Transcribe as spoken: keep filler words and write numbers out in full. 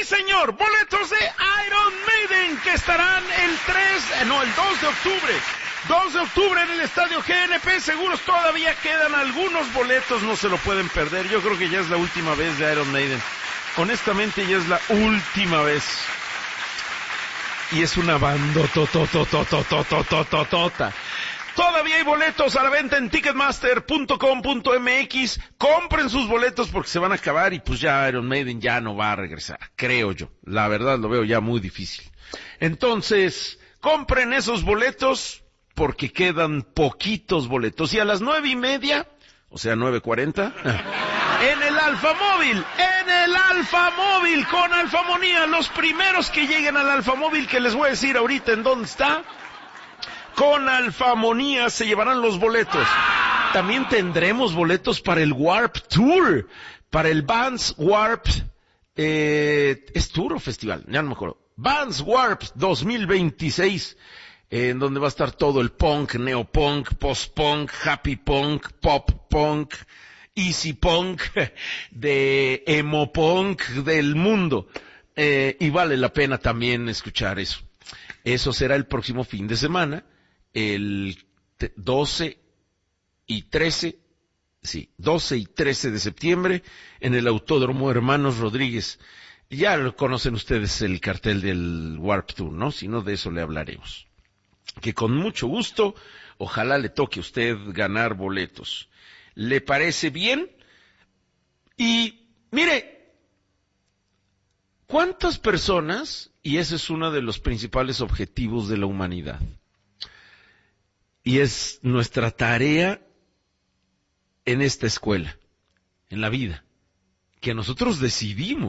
Sí, señor, boletos de Iron Maiden que estarán el tres, no, el dos de octubre. dos de octubre en el Estadio G N P, seguros todavía quedan algunos boletos, no se lo pueden perder. Yo creo que ya es la última vez de Iron Maiden. Honestamente ya es la última vez. Y es una bandototototototototota. Todavía hay boletos a la venta en ticketmaster punto com punto m x. Compren sus boletos porque se van a acabar y pues ya Iron Maiden ya no va a regresar, creo yo. La verdad lo veo ya muy difícil. Entonces, compren esos boletos porque quedan poquitos boletos. Y a las nueve y media, o sea, nueve cuarenta, en el Alfamóvil, en el Alfamóvil, con Alfamonía, los primeros que lleguen al Alfamóvil, que les voy a decir ahorita en dónde está, con Alfamonía se llevarán los boletos. También tendremos boletos para el Warp Tour, para el Vans Warp, eh, ¿es tour o festival? Ya no me acuerdo. Vans Warp dos mil veintiséis, eh, en donde va a estar todo el punk, neopunk, post-punk, happy punk, pop punk, easy punk, de emo punk del mundo. Eh, y vale la pena también escuchar eso. Eso será el próximo fin de semana, el doce y trece, sí, doce y trece de septiembre, en el Autódromo Hermanos Rodríguez. Ya lo conocen ustedes el cartel del Warp Tour, ¿no? Si no, de eso le hablaremos. Que con mucho gusto, ojalá le toque a usted ganar boletos. ¿Le parece bien? Y, mire, ¿cuántas personas, y ese es uno de los principales objetivos de la humanidad, y es nuestra tarea en esta escuela, en la vida, que nosotros decidimos